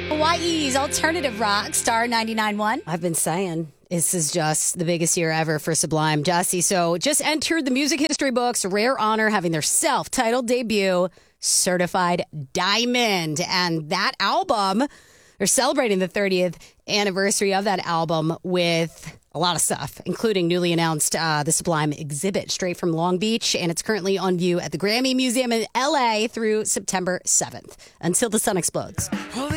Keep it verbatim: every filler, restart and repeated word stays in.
Hawaii's alternative rock, Star ninety-nine point one. I've been saying this is just the biggest year ever for Sublime. Jesse, so just entered the music history books. Rare honor having their self-titled debut, Certified Diamond. And that album, they're celebrating the thirtieth anniversary of that album with a lot of stuff, including newly announced uh, the Sublime exhibit straight from Long Beach. And it's currently on view at the Grammy Museum in L A through September seventh. Until the sun explodes.